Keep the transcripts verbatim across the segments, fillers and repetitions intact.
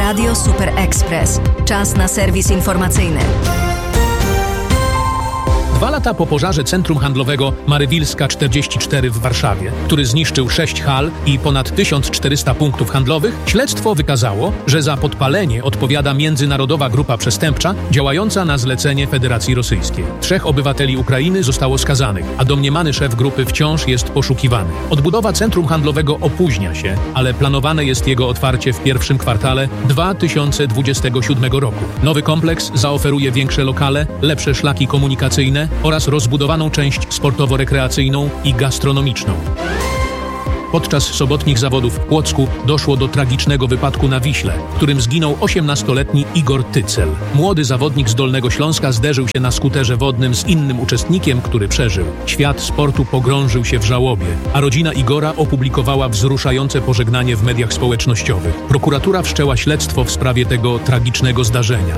Radio Super Express. Czas na serwis informacyjny. Dwa lata po pożarze centrum handlowego Marywilska czterdzieści cztery w Warszawie, który zniszczył sześć hal i ponad tysiąc czterysta punktów handlowych, śledztwo wykazało, że za podpalenie odpowiada międzynarodowa grupa przestępcza działająca na zlecenie Federacji Rosyjskiej. Trzech obywateli Ukrainy zostało skazanych, a domniemany szef grupy wciąż jest poszukiwany. Odbudowa centrum handlowego opóźnia się, ale planowane jest jego otwarcie w pierwszym kwartale dwa tysiące dwudziestego siódmego roku. Nowy kompleks zaoferuje większe lokale, lepsze szlaki komunikacyjne oraz rozbudowaną część sportowo-rekreacyjną i gastronomiczną. Podczas sobotnich zawodów w Płocku doszło do tragicznego wypadku na Wiśle, w którym zginął osiemnastoletni Igor Tycel. Młody zawodnik z Dolnego Śląska zderzył się na skuterze wodnym z innym uczestnikiem, który przeżył. Świat sportu pogrążył się w żałobie, a rodzina Igora opublikowała wzruszające pożegnanie w mediach społecznościowych. Prokuratura wszczęła śledztwo w sprawie tego tragicznego zdarzenia.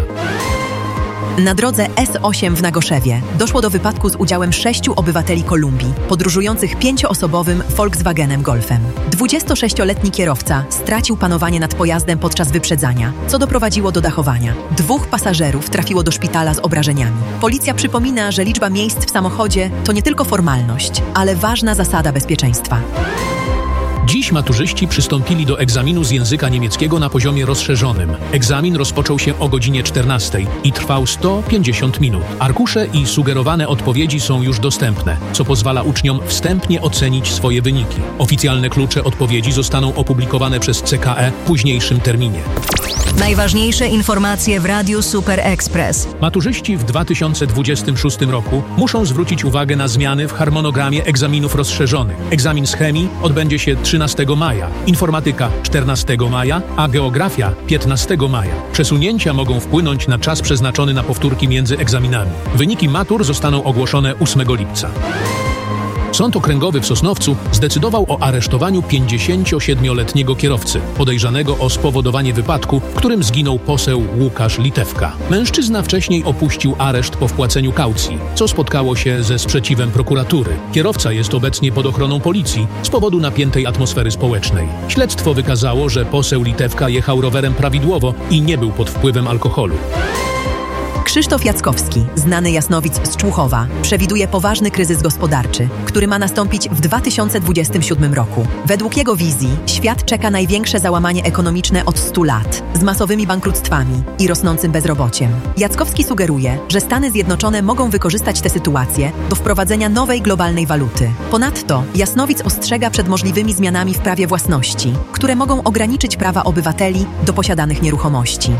Na drodze S osiem w Nagoszewie doszło do wypadku z udziałem sześciu obywateli Kolumbii, podróżujących pięcioosobowym Volkswagenem Golfem. dwudziestosześcioletni kierowca stracił panowanie nad pojazdem podczas wyprzedzania, co doprowadziło do dachowania. Dwóch pasażerów trafiło do szpitala z obrażeniami. Policja przypomina, że liczba miejsc w samochodzie to nie tylko formalność, ale ważna zasada bezpieczeństwa. Dziś maturzyści przystąpili do egzaminu z języka niemieckiego na poziomie rozszerzonym. Egzamin rozpoczął się o godzinie czternastej i trwał sto pięćdziesiąt minut. Arkusze i sugerowane odpowiedzi są już dostępne, co pozwala uczniom wstępnie ocenić swoje wyniki. Oficjalne klucze odpowiedzi zostaną opublikowane przez C K E w późniejszym terminie. Najważniejsze informacje w Radiu Super Express. Maturzyści w dwa tysiące dwudziestym szóstym roku muszą zwrócić uwagę na zmiany w harmonogramie egzaminów rozszerzonych. Egzamin z chemii odbędzie się trzynastego maja, informatyka czternastego maja, a geografia piętnastego maja. Przesunięcia mogą wpłynąć na czas przeznaczony na powtórki między egzaminami. Wyniki matur zostaną ogłoszone ósmego lipca. Sąd Okręgowy w Sosnowcu zdecydował o aresztowaniu pięćdziesięciosiedmioletniego kierowcy, podejrzanego o spowodowanie wypadku, w którym zginął poseł Łukasz Litewka. Mężczyzna wcześniej opuścił areszt po wpłaceniu kaucji, co spotkało się ze sprzeciwem prokuratury. Kierowca jest obecnie pod ochroną policji z powodu napiętej atmosfery społecznej. Śledztwo wykazało, że poseł Litewka jechał rowerem prawidłowo i nie był pod wpływem alkoholu. Krzysztof Jackowski, znany jasnowic z Człuchowa, przewiduje poważny kryzys gospodarczy, który ma nastąpić w dwa tysiące dwudziestym siódmym roku. Według jego wizji świat czeka największe załamanie ekonomiczne od stu lat, z masowymi bankructwami i rosnącym bezrobociem. Jackowski sugeruje, że Stany Zjednoczone mogą wykorzystać tę sytuację do wprowadzenia nowej globalnej waluty. Ponadto jasnowic ostrzega przed możliwymi zmianami w prawie własności, które mogą ograniczyć prawa obywateli do posiadanych nieruchomości.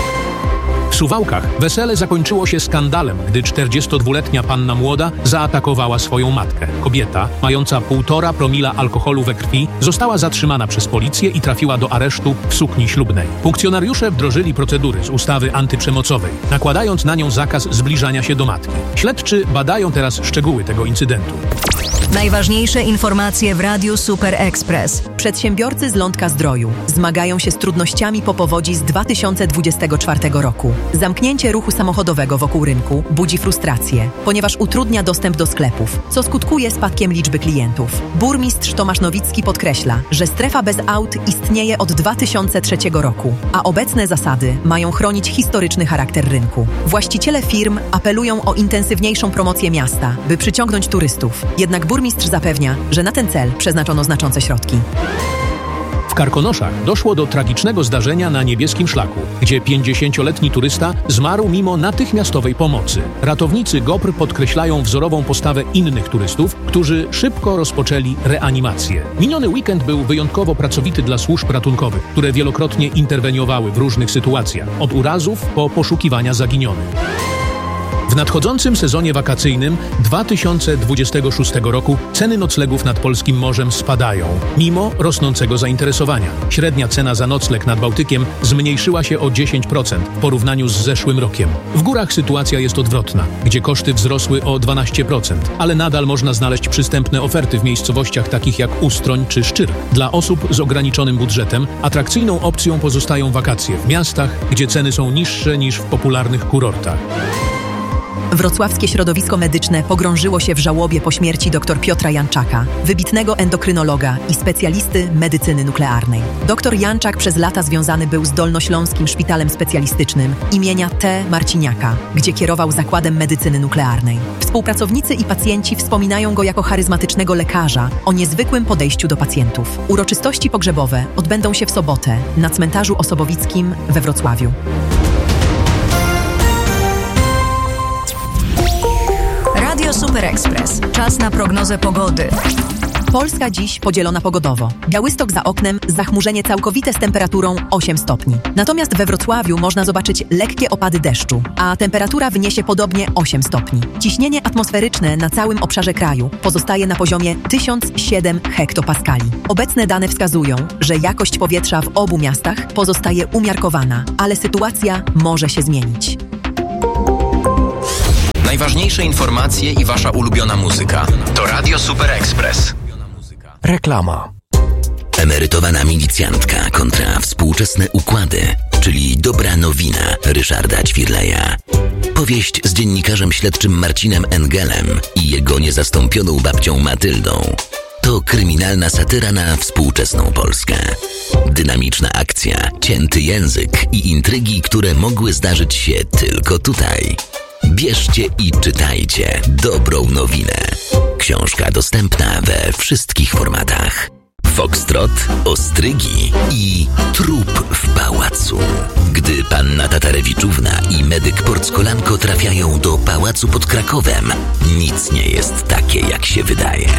W Suwałkach wesele zakończyło się skandalem, gdy czterdziestodwuletnia panna młoda zaatakowała swoją matkę. Kobieta, mająca półtora promila alkoholu we krwi, została zatrzymana przez policję i trafiła do aresztu w sukni ślubnej. Funkcjonariusze wdrożyli procedury z ustawy antyprzemocowej, nakładając na nią zakaz zbliżania się do matki. Śledczy badają teraz szczegóły tego incydentu. Najważniejsze informacje w Radiu Super Express. Przedsiębiorcy z Lądka-Zdroju zmagają się z trudnościami po powodzi z dwa tysiące dwudziestego czwartego roku. Zamknięcie ruchu samochodowego wokół rynku budzi frustrację, ponieważ utrudnia dostęp do sklepów, co skutkuje spadkiem liczby klientów. Burmistrz Tomasz Nowicki podkreśla, że strefa bez aut istnieje od dwa tysiące trzeciego roku, a obecne zasady mają chronić historyczny charakter rynku. Właściciele firm apelują o intensywniejszą promocję miasta, by przyciągnąć turystów. Jednak burmistrz zapewnia, że na ten cel przeznaczono znaczące środki. W Karkonoszach doszło do tragicznego zdarzenia na Niebieskim Szlaku, gdzie pięćdziesięcioletni turysta zmarł mimo natychmiastowej pomocy. Ratownicy GOPR podkreślają wzorową postawę innych turystów, którzy szybko rozpoczęli reanimację. Miniony weekend był wyjątkowo pracowity dla służb ratunkowych, które wielokrotnie interweniowały w różnych sytuacjach, od urazów po poszukiwania zaginionych. W nadchodzącym sezonie wakacyjnym dwa tysiące dwudziestego szóstego roku ceny noclegów nad polskim morzem spadają, mimo rosnącego zainteresowania. Średnia cena za nocleg nad Bałtykiem zmniejszyła się o dziesięć procent w porównaniu z zeszłym rokiem. W górach sytuacja jest odwrotna, gdzie koszty wzrosły o dwanaście procent, ale nadal można znaleźć przystępne oferty w miejscowościach takich jak Ustroń czy Szczyrk. Dla osób z ograniczonym budżetem atrakcyjną opcją pozostają wakacje w miastach, gdzie ceny są niższe niż w popularnych kurortach. Wrocławskie środowisko medyczne pogrążyło się w żałobie po śmierci dr Piotra Janczaka, wybitnego endokrynologa i specjalisty medycyny nuklearnej. Dr Janczak przez lata związany był z Dolnośląskim Szpitalem Specjalistycznym imienia T. Marciniaka, gdzie kierował Zakładem Medycyny Nuklearnej. Współpracownicy i pacjenci wspominają go jako charyzmatycznego lekarza o niezwykłym podejściu do pacjentów. Uroczystości pogrzebowe odbędą się w sobotę na cmentarzu osobowickim we Wrocławiu. Radio Super Express. Czas na prognozę pogody. Polska dziś podzielona pogodowo. Białystok za oknem, zachmurzenie całkowite z temperaturą osiem stopni. Natomiast we Wrocławiu można zobaczyć lekkie opady deszczu, a temperatura wyniesie podobnie osiem stopni. Ciśnienie atmosferyczne na całym obszarze kraju pozostaje na poziomie tysiąc siedem hektopaskali. Obecne dane wskazują, że jakość powietrza w obu miastach pozostaje umiarkowana, ale sytuacja może się zmienić. Najważniejsze informacje i wasza ulubiona muzyka to Radio Super Express. Reklama. Emerytowana milicjantka kontra współczesne układy, czyli dobra nowina Ryszarda Ćwirleja. Powieść z dziennikarzem śledczym Marcinem Engelem i jego niezastąpioną babcią Matyldą. To kryminalna satyra na współczesną Polskę. Dynamiczna akcja, cięty język i intrygi, które mogły zdarzyć się tylko tutaj. Bierzcie i czytajcie dobrą nowinę. Książka dostępna we wszystkich formatach. Foxtrot, ostrygi i trup w pałacu. Gdy panna Tatarewiczówna i medyk Porckolanko trafiają do pałacu pod Krakowem, nic nie jest takie, jak się wydaje.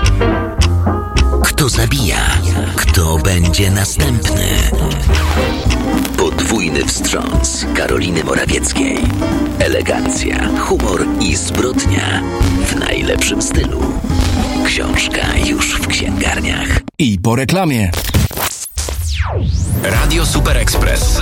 Kto zabija? Kto będzie następny? Podwójny wstrząs Karoliny Morawieckiej. Elegancja, humor i zbrodnia w najlepszym stylu. Książka już w księgarniach. I po reklamie. Radio Super Express.